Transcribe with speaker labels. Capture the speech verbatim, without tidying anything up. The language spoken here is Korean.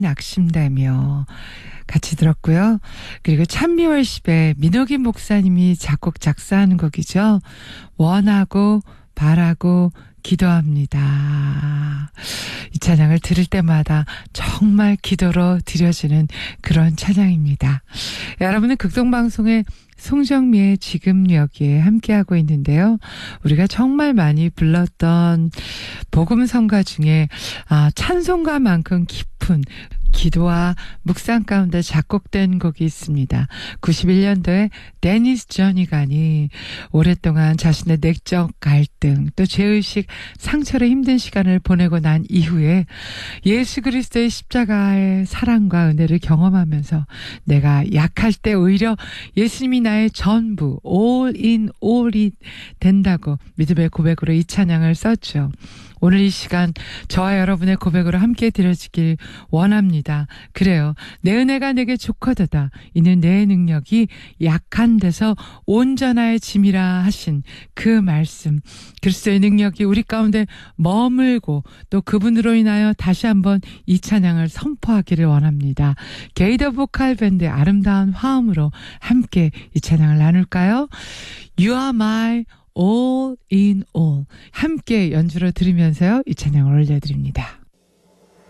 Speaker 1: 낙심되며 같이 들었고요. 그리고 찬미월십의 민호김 목사님이 작곡 작사하는 곡이죠. 원하고 바라고 기도합니다. 이 찬양을 들을 때마다 정말 기도로 드려지는 그런 찬양입니다. 여러분은 극동방송의 송정미의 지금 여기에 함께하고 있는데요. 우리가 정말 많이 불렀던 복음성가 중에 아, 찬송가만큼 깊은 기도와 묵상 가운데 작곡된 곡이 있습니다. 구십일 년도에 데니스 조니간이 오랫동안 자신의 내적 갈등 또 죄의식 상처로 힘든 시간을 보내고 난 이후에 예수 그리스도의 십자가의 사랑과 은혜를 경험하면서 내가 약할 때 오히려 예수님이 나의 전부 all in all이 된다고 믿음의 고백으로 이 찬양을 썼죠. 오늘 이 시간 저와 여러분의 고백으로 함께 드려지길 원합니다. 그래요. 내 은혜가 내게 족하도다. 이는 내 능력이 약한 데서 온전하의 짐이라 하신 그 말씀. 그리스도의 능력이 우리 가운데 머물고 또 그분으로 인하여 다시 한번 이 찬양을 선포하기를 원합니다. 게이더 보컬 밴드의 아름다운 화음으로 함께 이 찬양을 나눌까요? You are my all in all. 함께 연주로 들으면서요. 이 찬양을 올려드립니다.